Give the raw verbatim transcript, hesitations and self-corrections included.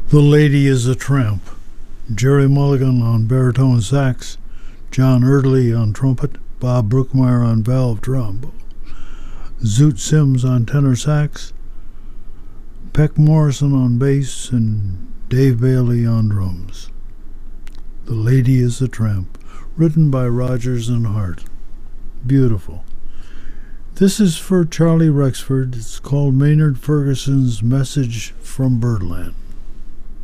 The Lady is a Tramp. Jerry Mulligan on baritone sax, John Erdely on trumpet, Bob Brookmeyer on valve drum, Zoot Sims on tenor sax, Peck Morrison on bass, and Dave Bailey on drums. The Lady is a Tramp, written by Rogers and Hart. Beautiful. This is for Charlie Rexford. It's called Maynard Ferguson's Message from Birdland.